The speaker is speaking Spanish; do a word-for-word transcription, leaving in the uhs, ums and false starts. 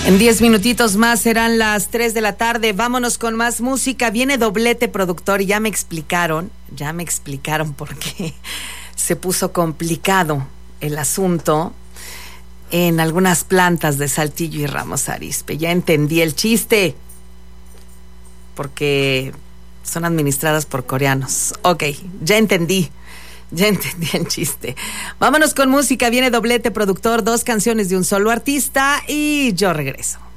En diez minutitos más serán las tres de la tarde. Vámonos con más música. Viene Doblete, productor, y ya me explicaron, ya me explicaron por qué se puso complicado el asunto en algunas plantas de Saltillo y Ramos Arizpe. Ya entendí el chiste, porque son administradas por coreanos. Ok, ya entendí. Ya entendí el chiste. Vámonos con música. Viene Doblete, productor, dos canciones de un solo artista y yo regreso.